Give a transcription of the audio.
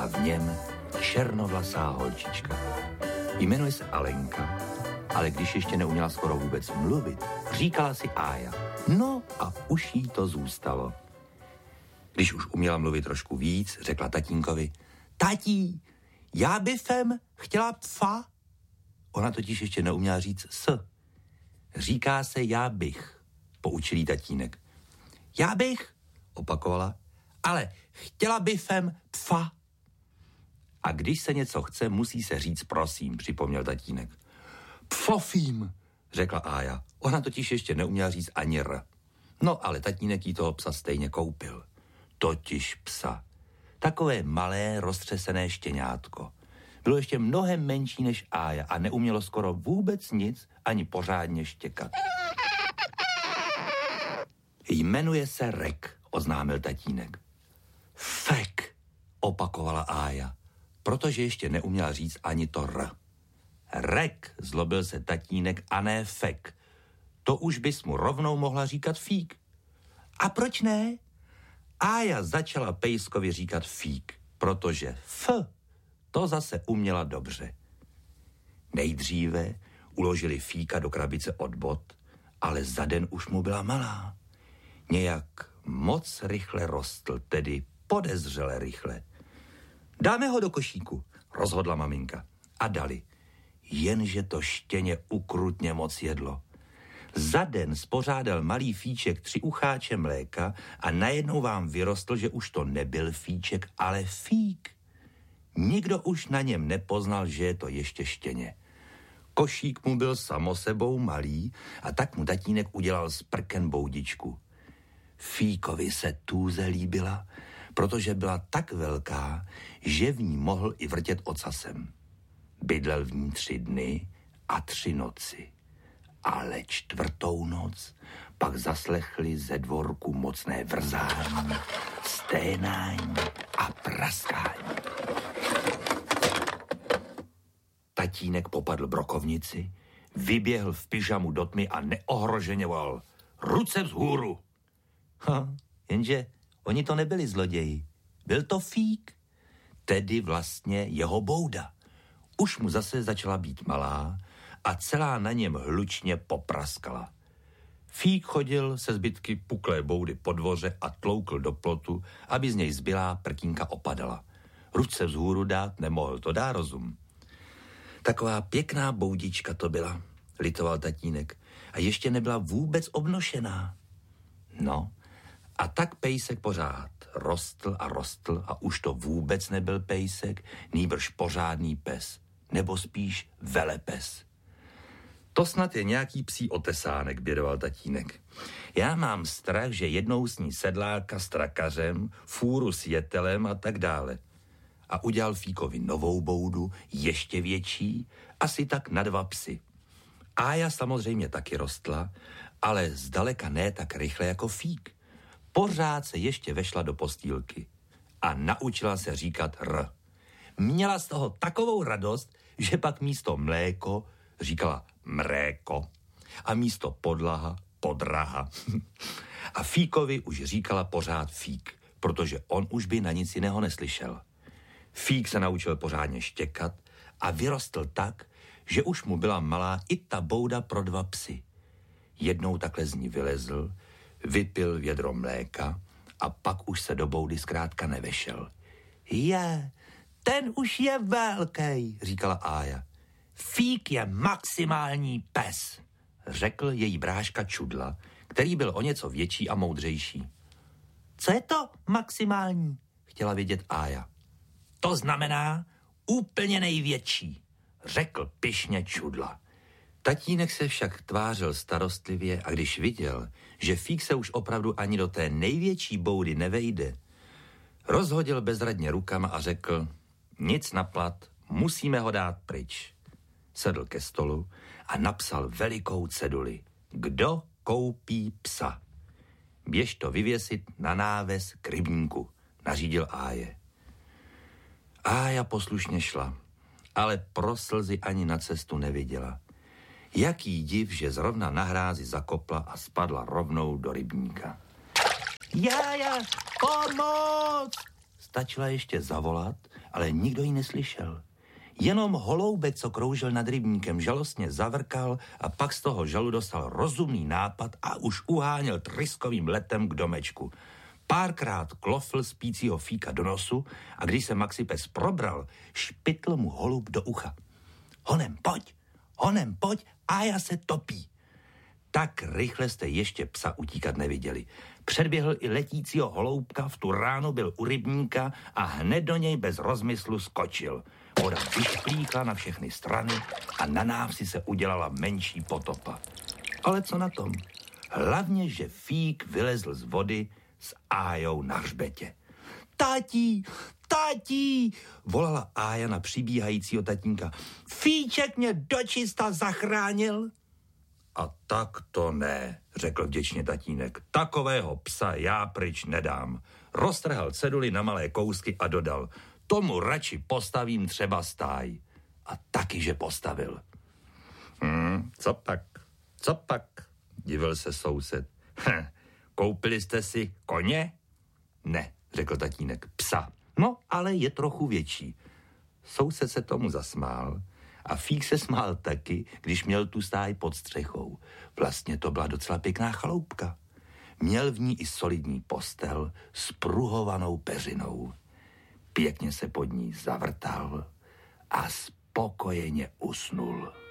a v něm černovlasá holčička. Jmenuje se Alenka, ale když ještě neuměla skoro vůbec mluvit, říkala si Ája. No a už jí to zůstalo. Když už uměla mluvit trošku víc, řekla tatínkovi: Tatí, já byfem chtěla pfa. Ona totiž ještě neuměla říct s. Říká se já bych, poučil jí tatínek. Já bych, opakovala, ale chtěla byfem pfa. A když se něco chce, musí se říct prosím, připomněl tatínek. Pfofím, řekla Ája. Ona totiž ještě neuměla říct ani r. No ale tatínek jí toho psa stejně koupil. Totiž psa. Takové malé, roztřesené štěňátko. Bylo ještě mnohem menší než Ája a neumělo skoro vůbec nic, ani pořádně štěkat. Jmenuje se Rek, oznámil tatínek. Fek, opakovala Ája, protože ještě neuměla říct ani to r. Rek, zlobil se tatínek, a ne fek. To už bys mu rovnou mohla říkat fík. A proč ne? Ája začala pejskovi říkat fík, protože f to zase uměla dobře. Nejdříve uložili fíka do krabice od bot, ale za den už mu byla malá. Nějak moc rychle rostl, tedy podezřele rychle. Dáme ho do košíku, rozhodla maminka. A dali. Jenže to štěně ukrutně moc jedlo. Za den spořádal malý fíček 3 ucháče mléka a najednou vám vyrostl, že už to nebyl fíček, ale fík. Nikdo už na něm nepoznal, že je to ještě štěně. Košík mu byl samo sebou malý a tak mu tatínek udělal z prken boudičku. Fíkovi se tůze líbila, protože byla tak velká, že v ní mohl i vrtět ocasem. Bydlel v ní 3 dny a 3 noci. Ale 4. noc pak zaslechli ze dvorku mocné vrzání, sténání a praskání. Tatínek popadl brokovnici, vyběhl v pyžamu do tmy a neohroženě volal: Ruce vzhůru! Jenže oni to nebyli zloději. Byl to fík, tedy vlastně jeho bouda. Už mu zase začala být malá a celá na něm hlučně popraskala. Fík chodil se zbytky puklé boudy po dvoře a tloukl do plotu, aby z něj zbylá prkínka opadala. Ruce vzhůru dát nemohl, to dá rozum. Taková pěkná boudička to byla, litoval tatínek, a ještě nebyla vůbec obnošená. No, a tak pejsek pořád rostl a už to vůbec nebyl pejsek, nýbrž pořádný pes, nebo spíš velepes. To snad je nějaký psí otesánek, bědoval tatínek. Já mám strach, že jednou sní sedláka s trakařem, fůru s jetelem a tak dále. A udělal Fíkovi novou boudu, ještě větší, asi tak na 2 psy. Ája samozřejmě taky rostla, ale zdaleka ne tak rychle jako Fík. Pořád se ještě vešla do postýlky a naučila se říkat r. Měla z toho takovou radost, že pak místo mléko říkala mréko a místo podlaha podraha. A Fíkovi už říkala pořád Fík, protože on už by na nic jiného neslyšel. Fík se naučil pořádně štěkat a vyrostl tak, že už mu byla malá i ta bouda pro 2 psy. Jednou takhle z ní vylezl, vypil vědro mléka a pak už se do boudy zkrátka nevešel. Ten už je velký, říkala Ája. Fík je maximální pes, řekl její bráška Čudla, který byl o něco větší a moudřejší. Co je to maximální? Chtěla vědět Ája. To znamená úplně největší, řekl pyšně Čudla. Tatínek se však tvářil starostlivě a když viděl, že Fík se už opravdu ani do té největší boudy nevejde, rozhodil bezradně rukama a řekl: nic na plat, musíme ho dát pryč. Sedl ke stolu a napsal velikou ceduli: kdo koupí psa? Běž to vyvěsit na náves k rybníku, nařídil Áje. Ája poslušně šla, ale pro slzy ani na cestu neviděla. Jaký div, že zrovna na hrázi zakopla a spadla rovnou do rybníka. Jája, pomoc! stačila ještě zavolat, ale nikdo ji neslyšel. Jenom holoubek, co kroužil nad rybníkem, žalostně zavrkal a pak z toho žalu dostal rozumný nápad a už uháněl tryskovým letem k domečku. Párkrát klofl spícího fíka do nosu a když se Maxipes probral, špitl mu holub do ucha. Honem, pojď, Ája se topí. Tak rychle jste ještě psa utíkat neviděli. Předběhl i letícího holoubka, v tu ránu byl u rybníka a hned do něj bez rozmyslu skočil. Voda vyšplíkla na všechny strany a na návsi se udělala menší potopa. Ale co na tom? Hlavně, že fík vylezl z vody s Ájou na hřbetě. Tátí, volala Ája na přibíhajícího tatínka. Fíček mě dočista zachránil. A tak to ne, řekl vděčně tatínek. Takového psa já pryč nedám. Roztrhal ceduli na malé kousky a dodal, tomu radši postavím třeba stáj. A taky, že postavil. Co pak, divil se soused. Koupili jste si koně? Ne, řekl tatínek, psa. No, ale je trochu větší. Soused se tomu zasmál a fík se smál taky, když měl tu stáj pod střechou. Vlastně to byla docela pěkná chaloupka. Měl v ní i solidní postel s pruhovanou peřinou. Pěkně se pod ní zavrtal a spokojeně usnul.